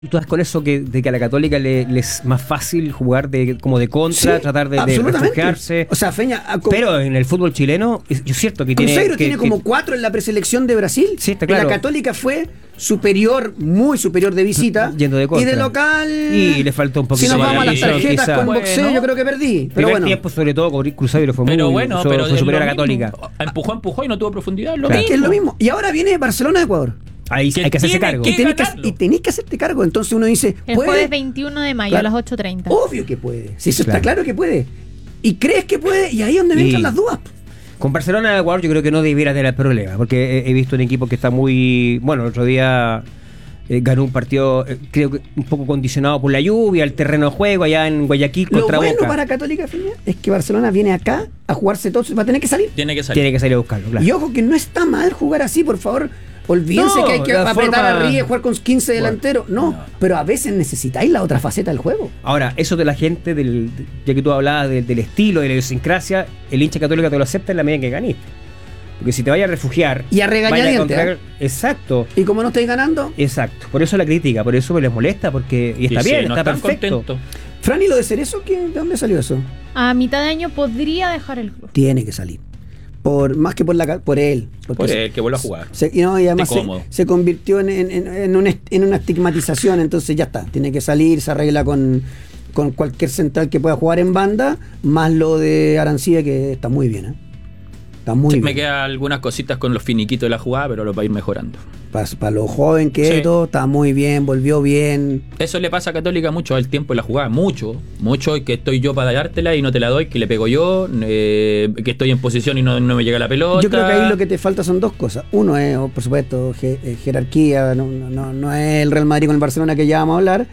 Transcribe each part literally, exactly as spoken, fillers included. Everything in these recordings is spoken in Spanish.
¿Tú estás con eso que, de que a la Católica le, le es más fácil jugar de como de contra, Sí, tratar de, de refugiarse? O sea, Feña... a- Pero en el fútbol chileno, es es cierto que tiene... Cruzeiro que- tiene que- como cuatro en la preselección de Brasil. Sí, está Y claro. la Católica fue superior, muy superior de visita. Yendo de contra. Y de local... Y le faltó un poquito Si nos de vamos a las visión, tarjetas quizá. con Bueno. boxeo, yo creo que perdí. Pero Primer bueno. tiempo, sobre todo, con Cruzeiro fue Pero muy bueno, fue, pero fue es superior a lo la Católica. mismo. Empujó, empujó y no tuvo profundidad. Lo Claro. Es que es lo mismo. Y ahora viene Barcelona de Ecuador. Ahí Que hay que hacerse tiene cargo. que- Y tenés que, ganarlo. y tenés que hacerte cargo. Entonces uno dice, El ¿puede? jueves veintiuno de mayo Claro. a las ocho treinta. Obvio que puede. Si eso Claro. está claro que puede. Y crees que puede, y ahí es donde me Y- entran las dudas. Con Barcelona de Ecuador yo creo que no debiera tener problema, porque he, he visto un equipo que está muy... Bueno, el otro día eh, ganó un partido, eh, creo que un poco condicionado por la lluvia, el terreno de juego allá en Guayaquil Lo contra bueno Boca. para Católica Feña es que Barcelona viene acá a jugarse todo, va a tener que salir. Tiene que salir. Tiene que salir a buscarlo, claro. Y ojo que no está mal jugar así, por favor. Olvídense No, que hay que la apretar forma- arriba y jugar con quince Bueno, delanteros. No, no. pero a veces necesitáis la otra faceta del juego. Ahora, eso de la gente, del, de- ya que tú hablabas del, del estilo, de la idiosincrasia, el hincha católico te lo acepta en la medida en que ganiste. Porque si te vayas a refugiar... Y a regañadientes, vaya a ¿eh? Exacto. Y como no estáis ganando, Exacto, por eso la crítica, por eso les molesta, porque y está Y sí, bien, no está están perfecto. contentos. Fran, ¿y lo de Cerezo? ¿qué- ¿De dónde salió eso? A mitad de año podría dejar el club. Tiene que salir. Por, más que por la ca- por él. Porque Por se- él, que vuelva a jugar. se- y no, y además Esté se, cómodo. se convirtió en, en- en- en una, est- en una estigmatización, entonces ya está. Tiene que salir, se arregla con, con cualquier central que pueda jugar en banda, más lo de Arancía, que está muy bien, ¿eh? Está muy Sí, bien. me quedan algunas cositas con los finiquitos de la jugada, pero lo va a ir mejorando. Para lo joven que Sí. es todo, está muy bien, volvió bien. Eso le pasa a Católica mucho, el tiempo de la jugada, mucho, mucho, y que estoy yo para dártela y no te la doy, que le pego yo, eh, que estoy en posición y no, no me llega la pelota. Yo creo que ahí lo que te falta son dos cosas. Uno es, oh, por supuesto, je- eh, jerarquía, no, no, no, no es el Real Madrid con el Barcelona que ya vamos a hablar.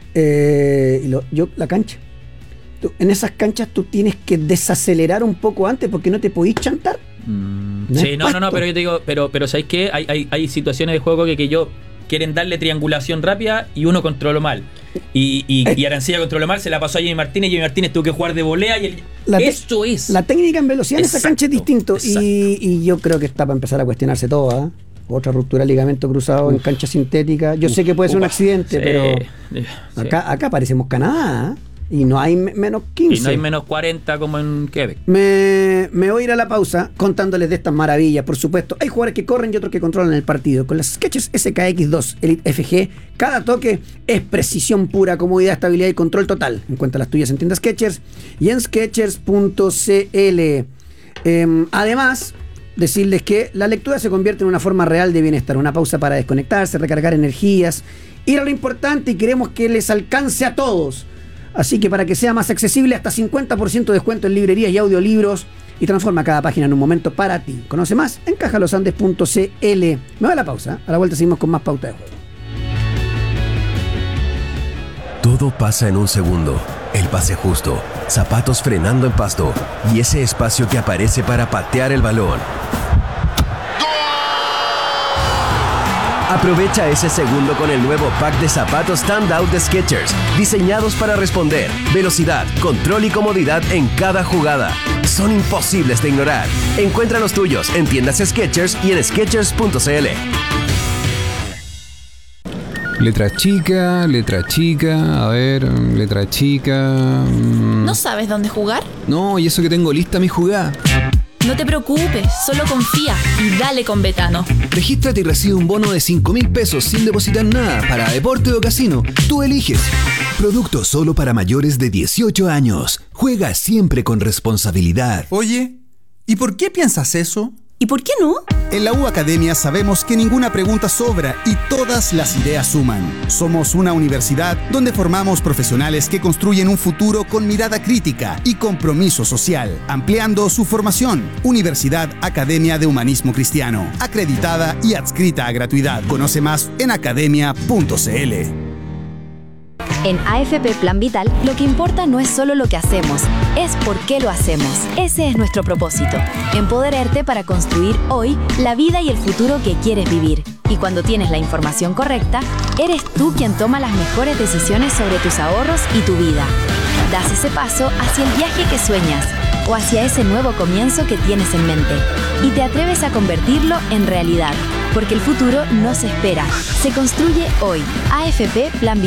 Eh, y lo- yo, la cancha. Tú- en esas canchas tú tienes que desacelerar un poco antes porque no te podís chantar. Mm, No sí, es no, no, no, pasto. pero yo te digo, pero, pero ¿sabéis qué? Hay, hay, hay situaciones de juego que, que yo quieren darle triangulación rápida y uno controló mal. Y, y, y Arancilla controló mal, se la pasó a Jimmy Martínez, Jimmy Martínez tuvo que jugar de volea y el, La te- eso es. La técnica en velocidad en esa Exacto, cancha es distinto. exacto. Y, y yo creo que está para empezar a cuestionarse todo. ¿ah? Otra ruptura de ligamento cruzado en cancha sintética. Yo sé que puede ser un Uf, accidente, sí, pero sí. acá, acá parecemos Canadá. ¿ah? Y no hay me- menos quince. Y no hay menos cuarenta como en Quebec. Me, me voy a ir a la pausa contándoles de estas maravillas, por supuesto. Hay jugadores que corren y otros que controlan el partido. Con las Skechers S K X dos Elite F G, cada toque es precisión pura, comodidad, estabilidad y control total. Encuentra las tuyas en tiendas Skechers y en skechers punto c l. Eh, además, decirles que la lectura se convierte en una forma real de bienestar. Una pausa para desconectarse, recargar energías, ir a lo importante, y queremos que les alcance a todos. Así que para que sea más accesible, hasta cincuenta por ciento de descuento en librerías y audiolibros, y transforma cada página en un momento para ti. Conoce más en cajalosandes punto c l. Me voy a la pausa. A la vuelta seguimos con más pauta de juego. Todo pasa en un segundo. El pase justo, zapatos frenando en pasto y ese espacio que aparece para patear el balón. Aprovecha ese segundo con el nuevo pack de zapatos Standout de Skechers, diseñados para responder, velocidad, control y comodidad en cada jugada. Son imposibles de ignorar. Encuentra los tuyos en tiendas Skechers y en skechers punto c l. Letra chica, letra chica, a ver, letra chica... mm, ¿No sabes dónde jugar? No, y eso que tengo lista mi jugada. No te preocupes, solo confía y dale con Betano. Regístrate y recibe un bono de cinco mil pesos sin depositar nada para deporte o casino. Tú eliges. Producto solo para mayores de dieciocho años. Juega siempre con responsabilidad. Oye, ¿y por qué piensas eso? ¿Y por qué no? En la U Academia sabemos que ninguna pregunta sobra y todas las ideas suman. Somos una universidad donde formamos profesionales que construyen un futuro con mirada crítica y compromiso social, ampliando su formación. Universidad Academia de Humanismo Cristiano, acreditada y adscrita a gratuidad. Conoce más en academia punto c l. En A F P Plan Vital, lo que importa no es solo lo que hacemos, es por qué lo hacemos. Ese es nuestro propósito, empoderarte para construir hoy la vida y el futuro que quieres vivir. Y cuando tienes la información correcta, eres tú quien toma las mejores decisiones sobre tus ahorros y tu vida. Das ese paso hacia el viaje que sueñas o hacia ese nuevo comienzo que tienes en mente y te atreves a convertirlo en realidad. porque el futuro no se espera, se construye hoy. A F P Plan